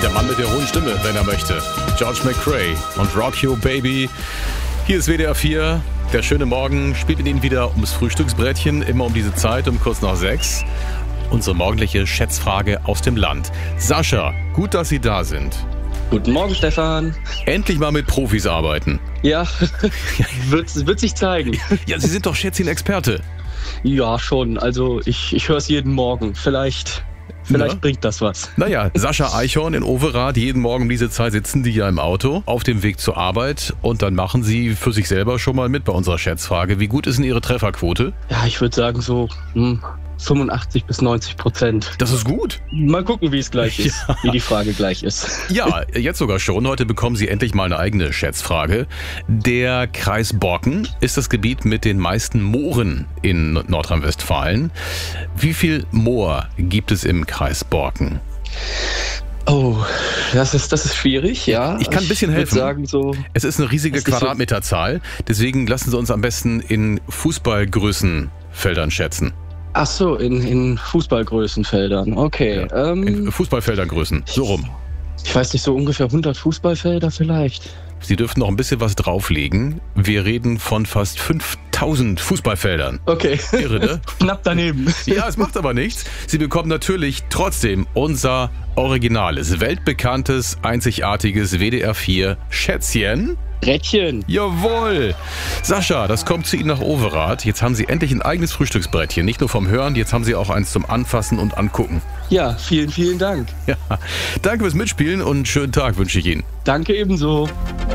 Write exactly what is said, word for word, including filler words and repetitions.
Der Mann mit der hohen Stimme, wenn er möchte. George McCrae und Rock You Baby. Hier ist W D R vier. Der schöne Morgen spielt mit Ihnen wieder ums Frühstücksbrettchen, immer um diese Zeit, um kurz nach sechs. Unsere morgendliche Schätzfrage aus dem Land. Sascha, gut, dass Sie da sind. Guten Morgen, Stefan. Endlich mal mit Profis arbeiten. Ja, wird, wird sich zeigen. Ja, Sie sind doch Schätzchen-Experte. Ja, schon. Also ich, ich höre es jeden Morgen. Vielleicht, vielleicht Na? bringt das was. Naja, Sascha Eichhorn in Overath, jeden Morgen um diese Zeit sitzen die ja im Auto auf dem Weg zur Arbeit und dann machen Sie für sich selber schon mal mit bei unserer Schätzfrage. Wie gut ist denn Ihre Trefferquote? Ja, ich würde sagen so hm, fünfundachtzig bis neunzig Prozent. Das ist gut. Mal gucken, wie es gleich ist, Ja. wie die Frage gleich ist. Ja, jetzt sogar schon. Heute bekommen Sie endlich mal eine eigene Schätzfrage. Der Kreis Borken ist das Gebiet mit den meisten Mooren in Nordrhein-Westfalen. Wie viel Moor gibt es im Kreis Borken? Oh, das ist, das ist schwierig, ja. Ich kann ein bisschen Ich helfen. würde sagen so, Es ist eine riesige Es ist so- Quadratmeterzahl. Deswegen lassen Sie uns am besten in Fußballgrößenfeldern schätzen. ach so, in, in Fußballgrößenfeldern. Okay, ähm, In Fußballfeldergrößen. So rum. ich weiß nicht, so ungefähr hundert Fußballfelder vielleicht. Sie dürfen noch ein bisschen was drauflegen. Wir reden von fast fünftausend Fußballfeldern. Okay, Irre, ne? knapp daneben. Ja, es macht aber nichts. Sie bekommen natürlich trotzdem unser originales, weltbekanntes, einzigartiges W D R vier Schätzchen. Brettchen. Jawohl! Sascha, das kommt zu Ihnen nach Overath. Jetzt haben Sie endlich ein eigenes Frühstücksbrettchen. Nicht nur vom Hören, jetzt haben Sie auch eins zum Anfassen und Angucken. Ja, vielen, vielen Dank. Ja, danke fürs Mitspielen und einen schönen Tag wünsche ich Ihnen. Danke ebenso.